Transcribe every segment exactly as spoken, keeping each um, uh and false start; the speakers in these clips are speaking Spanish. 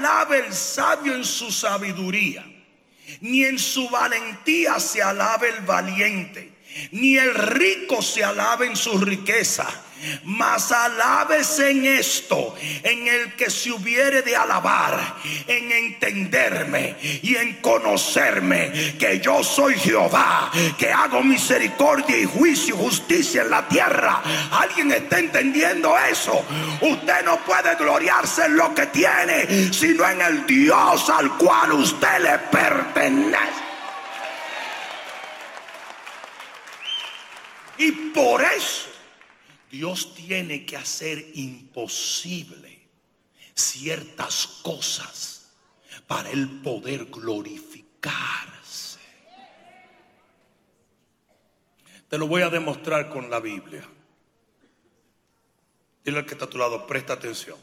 alabe el sabio en su sabiduría, ni en su valentía se alabe el valiente, ni el rico se alabe en su riqueza. Mas alábese en esto, en el que se hubiere de alabar, en entenderme y en conocerme, que yo soy Jehová, que hago misericordia y juicio, justicia en la tierra. ¿Alguien está entendiendo eso? Usted no puede gloriarse en lo que tiene, sino en el Dios al cual usted le pertenece. Y por eso Dios tiene que hacer imposible ciertas cosas para él poder glorificarse. Te lo voy a demostrar con la Biblia. Dile al que está a tu lado, presta atención.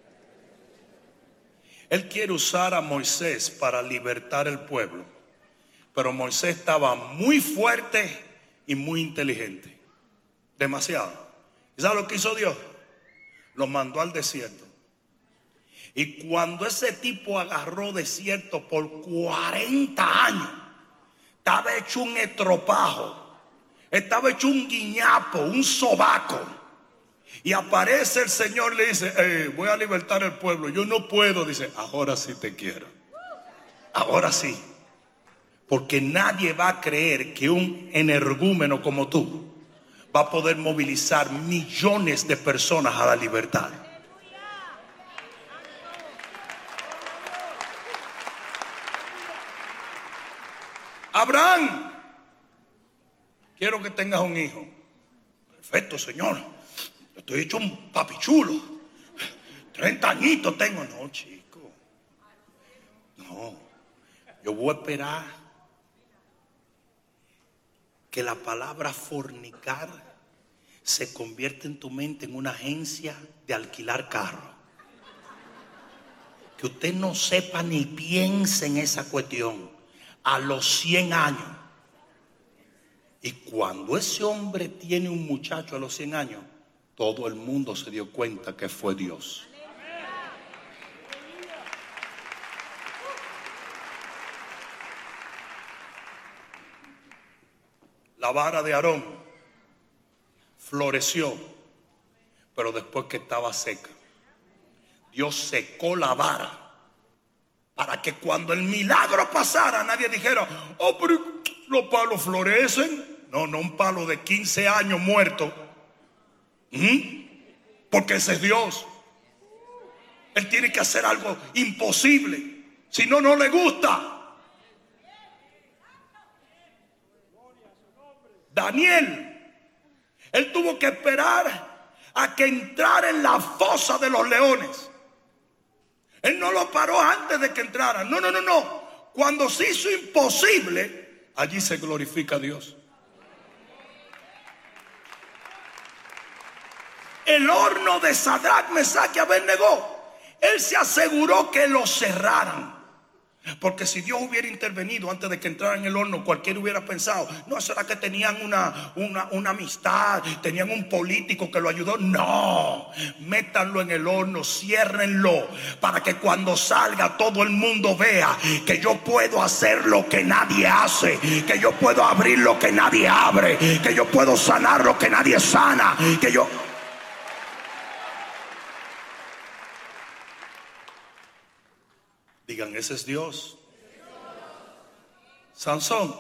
Él quiere usar a Moisés para libertar el pueblo, pero Moisés estaba muy fuerte y muy inteligente, demasiado. ¿Y sabe lo que hizo Dios? Lo mandó al desierto. Y cuando ese tipo agarró desierto por cuarenta años, estaba hecho un estropajo, estaba hecho un guiñapo, un sobaco. Y aparece el Señor, le dice, eh, voy a libertar el pueblo. Yo no puedo. Dice, ahora sí te quiero. Ahora sí. Porque nadie va a creer que un energúmeno como tú va a poder movilizar millones de personas a la libertad. Abraham, quiero que tengas un hijo. Perfecto, Señor. Estoy hecho un papichulo. treinta añitos tengo. No, chico. No. Yo voy a esperar que la palabra fornicar se convierte en tu mente en una agencia de alquilar carro. Que usted no sepa ni piense en esa cuestión a los cien años. Y cuando ese hombre tiene un muchacho a los cien años, todo el mundo se dio cuenta que fue Dios. La vara de Aarón floreció, pero después que estaba seca. Dios secó la vara para que cuando el milagro pasara nadie dijera, oh, pero los palos florecen. No, no un palo de quince años muerto. ¿Mm? Porque ese es Dios. Él tiene que hacer algo imposible. Si no, no le gusta. Daniel, él tuvo que esperar a que entrara en la fosa de los leones. Él no lo paró antes de que entrara. No, no, no, no. Cuando se hizo imposible, allí se glorifica a Dios. El horno de Sadrach, Mesach y Abednego, él se aseguró que lo cerraran. Porque si Dios hubiera intervenido antes de que entrara en el horno, cualquiera hubiera pensado, no, será que tenían una, una, una amistad, tenían un político que lo ayudó. No, métanlo en el horno, ciérrenlo, para que cuando salga todo el mundo vea que yo puedo hacer lo que nadie hace, que yo puedo abrir lo que nadie abre, que yo puedo sanar lo que nadie sana, que yo... Digan, ese es Dios. Sansón.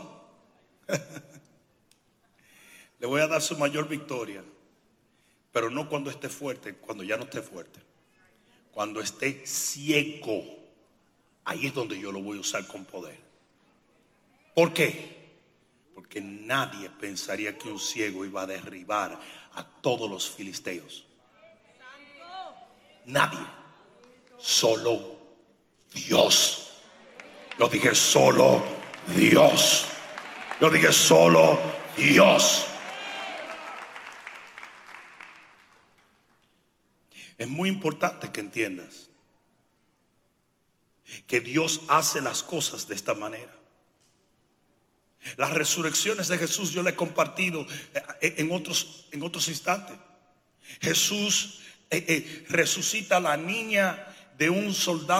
Le voy a dar su mayor victoria, pero no cuando esté fuerte, cuando ya no esté fuerte. Cuando esté ciego, ahí es donde yo lo voy a usar con poder. ¿Por qué? Porque nadie pensaría que un ciego iba a derribar a todos los filisteos. Nadie. Solo Dios. Yo dije solo Dios. Yo dije solo Dios. Es muy importante que entiendas que Dios hace las cosas de esta manera. Las resurrecciones de Jesús yo le he compartido en otros, en otros instantes. Jesús eh, eh, resucita a la niña de un soldado